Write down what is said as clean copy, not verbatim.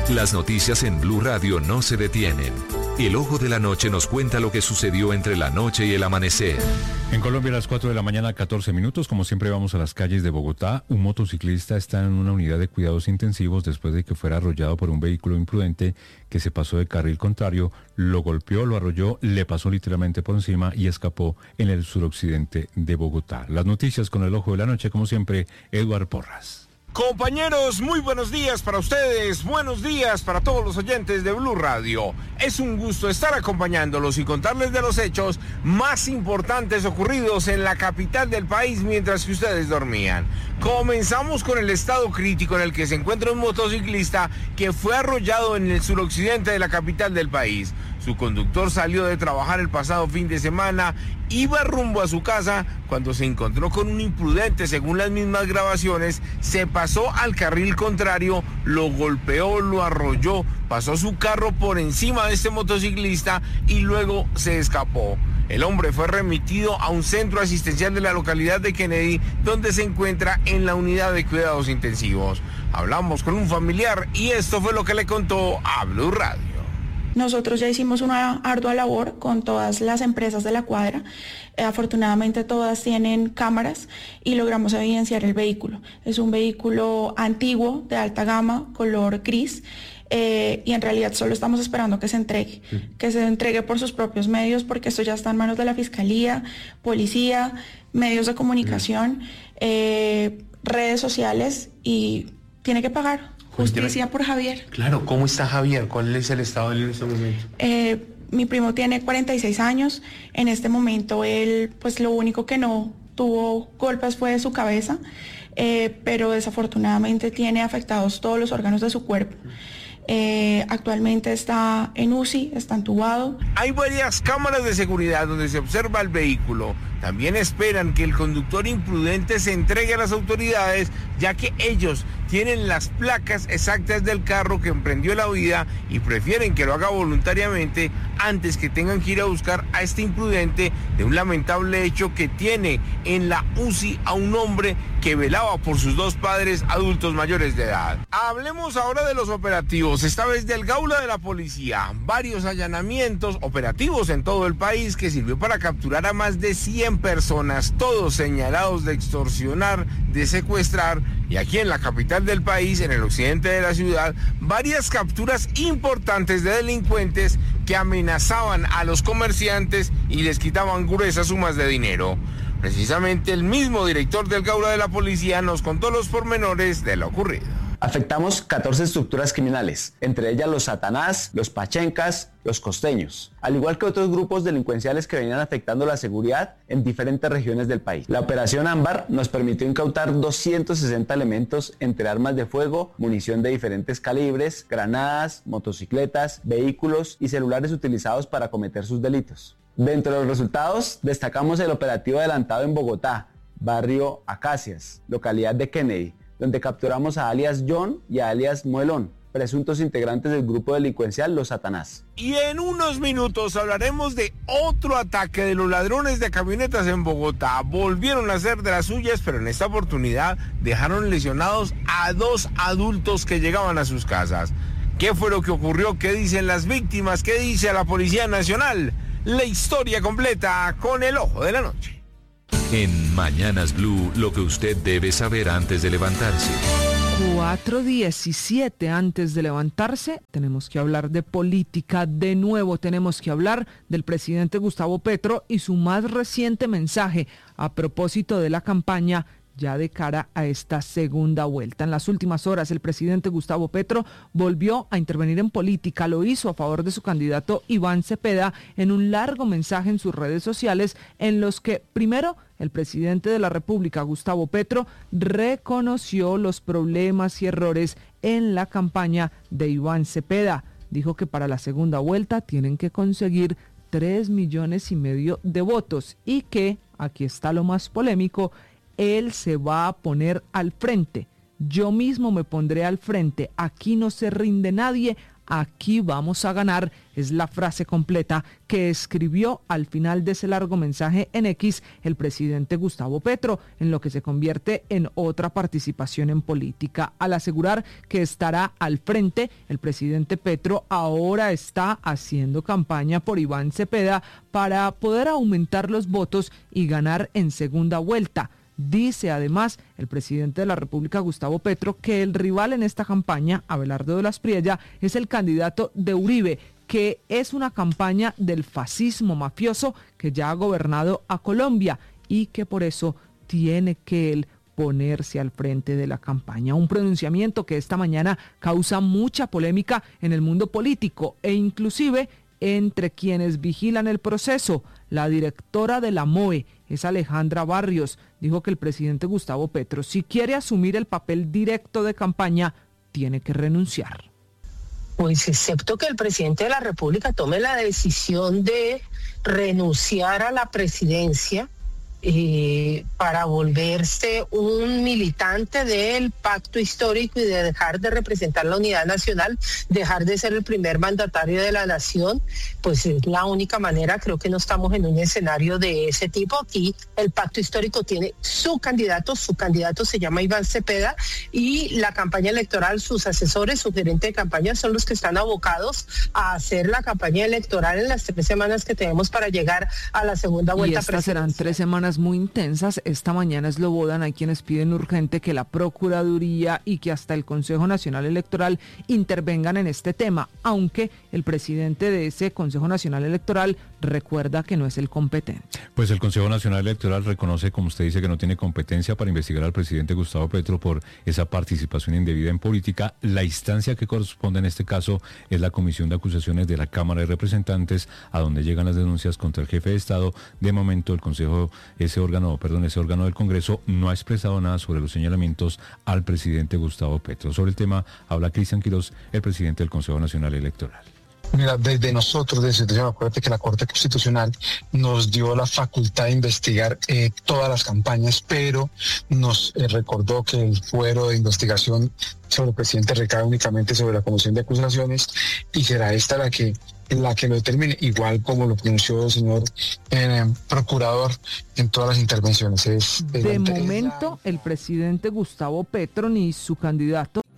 Las noticias en Blue Radio no se detienen. El Ojo de la Noche nos cuenta lo que sucedió entre la noche y el amanecer. En Colombia a las 4 de la mañana, 14 minutos. Como siempre vamos a las calles de Bogotá. Un motociclista está en una unidad de cuidados intensivos después de que fuera arrollado por un vehículo imprudente que se pasó de carril contrario, lo golpeó, lo arrolló, le pasó literalmente por encima y escapó en el suroccidente de Bogotá. Las noticias con el Ojo de la Noche, como siempre, Eduardo Porras. Compañeros, muy buenos días para ustedes, buenos días para todos los oyentes de Blue Radio. Es un gusto estar acompañándolos y contarles de los hechos más importantes ocurridos en la capital del país mientras que ustedes dormían. Comenzamos con el estado crítico en el que se encuentra un motociclista que fue arrollado en el suroccidente de la capital del país. Su conductor salió de trabajar el pasado fin de semana, iba rumbo a su casa cuando se encontró con un imprudente, según las mismas grabaciones, se pasó al carril contrario, lo golpeó, lo arrolló, pasó su carro por encima de este motociclista y luego se escapó. El hombre fue remitido a un centro asistencial de la localidad de Kennedy, donde se encuentra en la unidad de cuidados intensivos. Hablamos con un familiar y esto fue lo que le contó a Blue Radio. Nosotros ya hicimos una ardua labor con todas las empresas de la cuadra. Afortunadamente todas tienen cámaras y logramos evidenciar el vehículo. Es un vehículo antiguo, de alta gama, color gris. Y en realidad solo estamos esperando que se entregue por sus propios medios, porque esto ya está en manos de la Fiscalía, Policía, medios de comunicación, redes sociales, y tiene que pagar. Justicia por Javier. Claro, ¿cómo está Javier? ¿Cuál es el estado de él en este momento? Mi primo tiene 46 años. En este momento él, pues lo único que no tuvo golpes fue de su cabeza, pero desafortunadamente tiene afectados todos los órganos de su cuerpo. Actualmente está en UCI, está entubado. Hay varias cámaras de seguridad donde se observa el vehículo. También esperan que el conductor imprudente se entregue a las autoridades, ya que ellos tienen las placas exactas del carro que emprendió la huida y prefieren que lo haga voluntariamente antes que tengan que ir a buscar a este imprudente de un lamentable hecho que tiene en la UCI a un hombre que velaba por sus dos padres adultos mayores de edad. Hablemos ahora de los operativos, esta vez del Gaula de la policía. Varios allanamientos operativos en todo el país que sirvió para capturar a más de 100 personas, todos señalados de extorsionar, de secuestrar, y aquí en la capital del país, en el occidente de la ciudad, varias capturas importantes de delincuentes que amenazaban a los comerciantes y les quitaban gruesas sumas de dinero. Precisamente el mismo director del Gaula de la policía nos contó los pormenores de lo ocurrido. Afectamos 14 estructuras criminales, entre ellas los Satanás, los Pachencas, los Costeños, al igual que otros grupos delincuenciales que venían afectando la seguridad en diferentes regiones del país. La operación Ámbar nos permitió incautar 260 elementos entre armas de fuego, munición de diferentes calibres, granadas, motocicletas, vehículos y celulares utilizados para cometer sus delitos. Dentro de los resultados, destacamos el operativo adelantado en Bogotá, barrio Acacias, localidad de Kennedy, donde capturamos a alias John y a alias Muelón, presuntos integrantes del grupo delincuencial Los Satanás. Y en unos minutos hablaremos de otro ataque de los ladrones de camionetas en Bogotá. Volvieron a hacer de las suyas, pero en esta oportunidad dejaron lesionados a 2 adultos que llegaban a sus casas. ¿Qué fue lo que ocurrió? ¿Qué dicen las víctimas? ¿Qué dice la Policía Nacional? La historia completa con el Ojo de la Noche. En Mañanas Blue, lo que usted debe saber antes de levantarse. 4:17 antes de levantarse, tenemos que hablar de política de nuevo, tenemos que hablar del presidente Gustavo Petro y su más reciente mensaje a propósito de la campaña ya de cara a esta segunda vuelta. En las últimas horas, el presidente Gustavo Petro volvió a intervenir en política. Lo hizo a favor de su candidato Iván Cepeda en un largo mensaje en sus redes sociales en los que, primero, el presidente de la República, Gustavo Petro, reconoció los problemas y errores en la campaña de Iván Cepeda. Dijo que para la segunda vuelta tienen que conseguir 3,5 millones de votos y que, aquí está lo más polémico, él se va a poner al frente. Yo mismo me pondré al frente. Aquí no se rinde nadie. aquí vamos a ganar, es la frase completa que escribió al final de ese largo mensaje en X el presidente Gustavo Petro, en lo que se convierte en otra participación en política. Al asegurar que estará al frente, el presidente Petro ahora está haciendo campaña por Iván Cepeda para poder aumentar los votos y ganar en segunda vuelta. Dice además el presidente de la República, Gustavo Petro, que el rival en esta campaña, Abelardo de la Espriella, es el candidato de Uribe, que es una campaña del fascismo mafioso que ya ha gobernado a Colombia y que por eso tiene que él ponerse al frente de la campaña. Un pronunciamiento que esta mañana causa mucha polémica en el mundo político e inclusive entre quienes vigilan el proceso. La directora de la MOE es Alejandra Barrios. Dijo que el presidente Gustavo Petro, si quiere asumir el papel directo de campaña, tiene que renunciar. Pues excepto que el presidente de la República tome la decisión de renunciar a la presidencia para volverse un militante del pacto histórico y de dejar de representar la unidad nacional, dejar de ser el primer mandatario de la nación, pues es la única manera. Creo que no estamos en un escenario de ese tipo. Aquí el pacto histórico tiene su candidato se llama Iván Cepeda, y la campaña electoral, sus asesores, su gerente de campaña son los que están abocados a hacer la campaña electoral en las 3 semanas que tenemos para llegar a la segunda vuelta presidencial. Serán 3 semanas muy intensas. Esta mañana Slobodan, hay quienes piden urgente que la Procuraduría y que hasta el Consejo Nacional Electoral intervengan en este tema, aunque el presidente de ese Consejo Nacional Electoral recuerda que no es el competente. Pues el Consejo Nacional Electoral reconoce, como usted dice, que no tiene competencia para investigar al presidente Gustavo Petro por esa participación indebida en política. La instancia que corresponde en este caso es la Comisión de Acusaciones de la Cámara de Representantes, a donde llegan las denuncias contra el jefe de Estado. De momento el ese órgano del Congreso no ha expresado nada sobre los señalamientos al presidente Gustavo Petro. Sobre el tema habla Cristian Quirós, el presidente del Consejo Nacional Electoral. Mira, desde nosotros, acuérdate que la Corte Constitucional nos dio la facultad de investigar todas las campañas, pero nos recordó que el fuero de investigación sobre el presidente recae únicamente sobre la Comisión de Acusaciones, y será esta la que lo determine, igual como lo pronunció el señor procurador en todas las intervenciones. De momento, el presidente Gustavo Petro ni su candidato